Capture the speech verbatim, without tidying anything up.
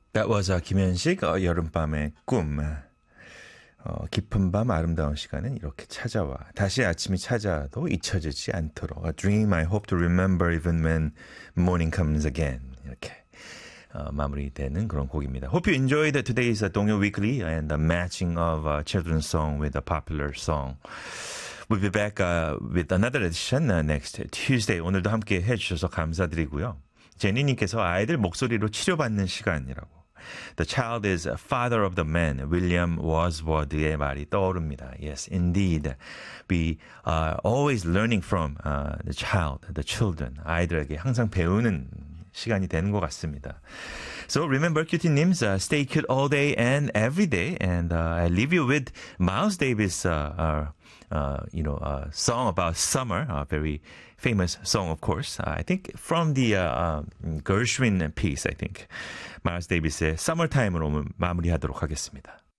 That was uh, 김현식 어, 여름밤의 꿈. 어, 깊은 밤 아름다운 시간은 이렇게 찾아와. 다시 아침이 찾아와도 잊혀지지 않도록. A dream I hope to remember even when morning comes again. 이렇게 어, 마무리되는 그런 곡입니다. Hope you enjoyed today's uh, 동요 Weekly and the matching of uh, children's song with a popular song. We'll be back uh, with another edition uh, next Tuesday. 오늘도 함께 해주셔서 감사드리고요. 제니님께서 아이들 목소리로 치료받는 시간이라고. The child is father of the man. William Wordsworth의 말이 떠오릅니다. Yes, indeed. We are always learning from uh, the child, the children. 아이들에게 항상 배우는 시간이 되는 것 같습니다. So remember, cutie-nims, uh, stay cute all day and every day. And uh, I leave you with Miles Davis' uh, uh, uh, you know, uh, song about summer, a very famous song, of course. Uh, I think from the uh, uh, Gershwin piece, I think. 마일스 데이비스의 Summertime으로 마무리하도록 하겠습니다.